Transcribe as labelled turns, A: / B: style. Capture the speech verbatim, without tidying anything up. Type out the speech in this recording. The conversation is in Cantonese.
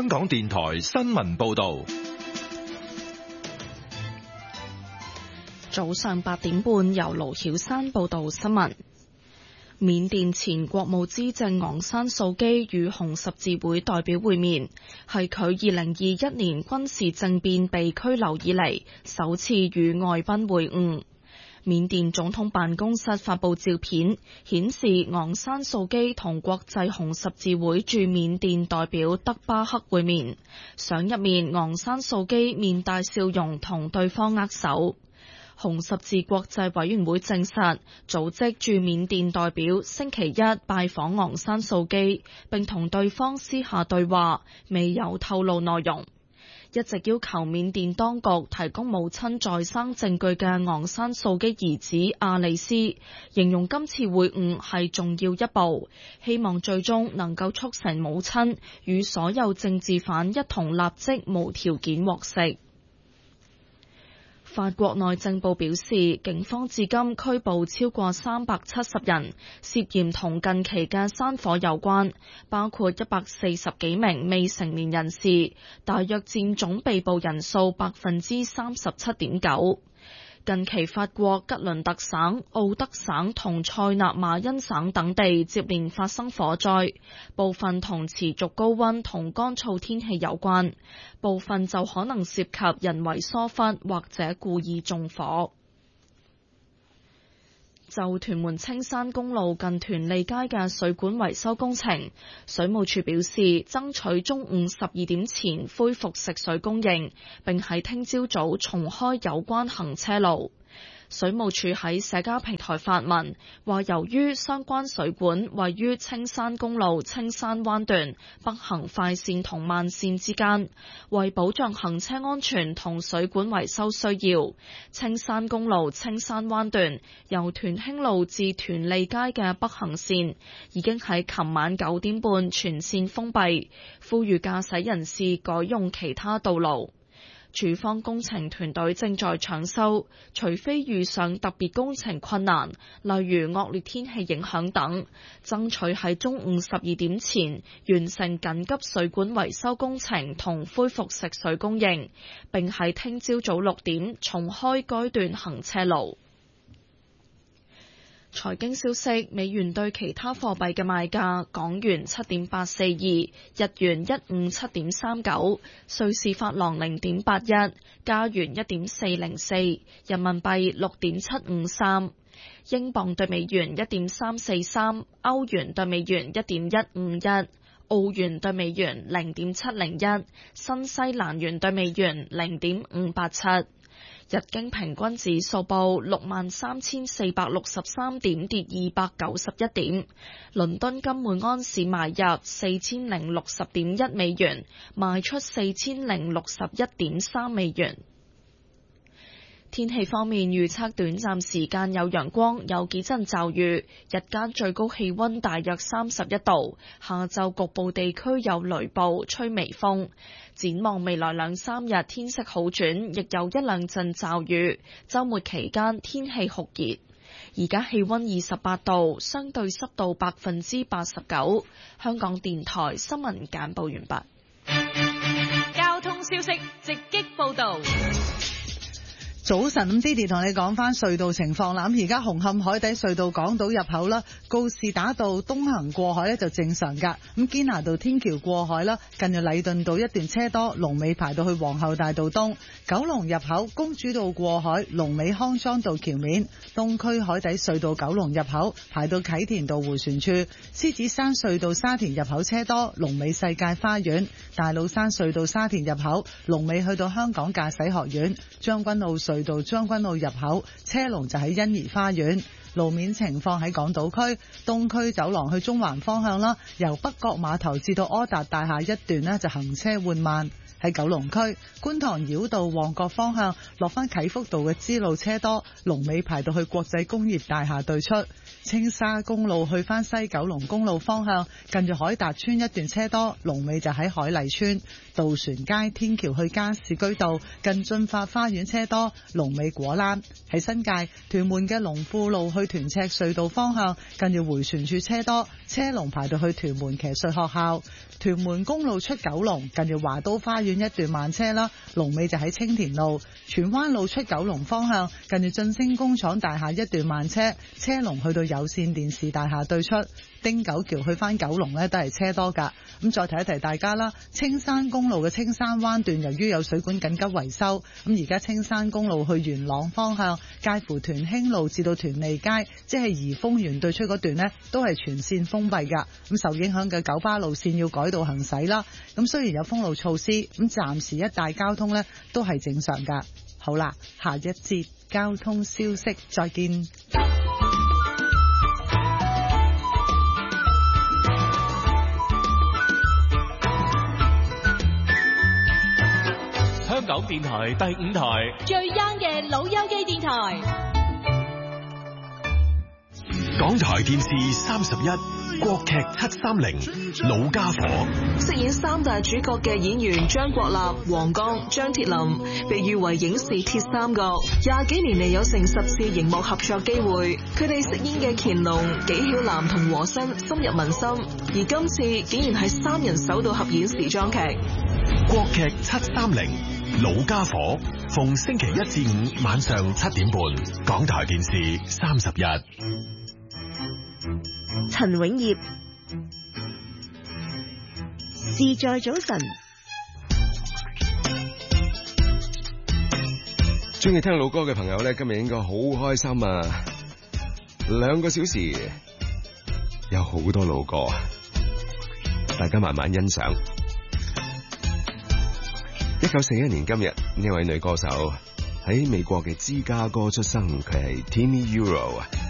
A: 港電台新聞報道。
B: 早上八點半，由盧曉山報道新聞。緬甸前國務資政昂山素基與紅十字會代表會面，係佢二零二一年軍事政變被拘留以嚟首次與外賓會晤。緬甸總統辦公室發佈照片，顯示昂山素基同國際紅十字會駐緬甸代表德巴克會面。相入面，昂山素基面帶笑容同對方握手。紅十字國際委員會證實，組織駐緬甸代表星期一拜訪昂山素基，並同對方私下對話，未有透露內容。一直要求緬甸當局提供母親在生證據嘅昂山素基兒子阿里斯，形容今次會晤係重要一步，希望最終能夠促成母親與所有政治犯一同立即無條件獲釋。法國內政部表示，警方至今拘捕超過三百七十人，涉嫌同近期嘅山火有關，包括一百四十幾名未成年人士，大約佔總被捕人數百分之三十七點九。近期法國吉倫特省、奧德省同塞納馬恩省等地接連發生火災，部分同持續高溫同乾燥天氣有關，部分就可能涉及人為疏忽或者故意縱火。就屯門青山公路近屯利街嘅水管維修工程，水務署表示爭取中午十二點前恢復食水供應，並喺聽朝早重開有關行車路。水務署喺社交平台發文，話由於相關水管位於青山公路青山灣段北行快線同慢線之間，為保障行車安全同水管維修需要，青山公路青山灣段由屯興路至屯利街嘅北行線已經喺琴晚九點半全線封閉，呼籲駕駛人士改用其他道路。署方工程團隊正在搶修，除非遇上特別工程困難，例如惡劣天氣影響等，爭取喺中午十二點前完成緊急水管維修工程同恢復食水供應，並喺聽朝早六點重開該段行車路。財經消息，美元對其他貨幣嘅賣價：港元七點八四二，日元一五七點三九，瑞士法郎零點八一，加元一點四零四，人民幣六點七五三，英鎊對美元一點三四三，歐元對美元一點一五一，澳元對美元零點七零一，新西蘭元對美元零點五八七。日經平均指數報六萬三千四百六十三點，跌二百九十一點。倫敦金每安士買入四千零六十點一美元，賣出四千零六十一點三美元。天氣方面，預測短暫時間有陽光，有幾陣驟雨，日間最高氣溫大約三十一度，下晝局部地區有雷暴，吹微風。展望未來兩三日天色好轉，亦有一兩陣驟雨，週末期間天氣酷熱。而家氣溫二十八度，相對濕度百分之八十九。香港電台新聞簡報完畢。
C: 交通消息直擊報道。
D: 早晨，咁 Didi 同你講翻隧道情況啦。咁而家紅磡海底隧道港島入口啦，告士打道東行過海咧就正常噶。咁堅拿道天橋過海啦，近住禮頓道一段車多，龍尾排到去皇后大道東。九龍入口公主道過海，龍尾康莊道橋面。東區海底隧道九龍入口排到啟田道迴旋處。獅子山隧道沙田入口車多，龍尾世界花園。大老山隧道沙田入口龍尾去到香港駕駛學院。將軍澳隧道將軍澳入口車龍就喺欣怡花園。路面情況喺港島區東區走廊去中環方向啦，由北角碼頭至到柯達大廈一段呢就行車緩慢。 喺九龍區觀塘繞道旺角方向落返啟福道嘅支路車多，龍尾排到去國際工業大廈對出。青沙公路去返西九龍公路方向，近住海達村一段車多，龍尾就喺海麗村。渡船街天橋去加士居道近駿發花園車多，龍尾果欄。喺新界屯門嘅龍富路去屯赤隧道方向，近住迴旋處車多，車龍排到去屯門騎術學校。屯門公路出九龍近住華都花園一段慢車啦，龍尾就喺青田路。荃灣路出九龍方向近住晉升工廠大廈一段慢車，車龍去到有線電視大廈對出。汀九橋去返九龍呢都係車多㗎。咁再提一提大家啦，青山公路嘅青山灣段由於有水管緊急維修，咁而家青山公路去元朗方向介乎屯興路至到屯利街，即係怡豐園對出嗰段呢都係全線封閉㗎。咁受影響嘅九巴路線要改道行駛啦。咁雖然有封路措施，咁暫時一帶交通呢都係正常㗎。好啦，下一節交通消息再見。
A: 香港電台第五台
C: 最 young 嘅老友記電台，
E: 港台電視三十一，國劇七三零，老家伙。
F: 飾演三大主角嘅演員張國立、黃剛、張鐵林，被譽為影視鐵三角，廿幾年嚟有成十次熒幕合作機會。佢哋飾演嘅乾隆、紀曉嵐同和珅深入民心，而今次竟然係三人首度合演時裝劇。
E: 國劇七三零，老家伙，逢星期一至五晚上七點半，港台電視三十一。
G: 陳永業，自在早晨。
H: 中意聽老歌嘅朋友咧，今日應該好開心啊！兩個小時有好多老歌，大家慢慢欣賞。一九四一年今日，呢位女歌手喺美國嘅芝加哥出生，佢係 Timmy Euro。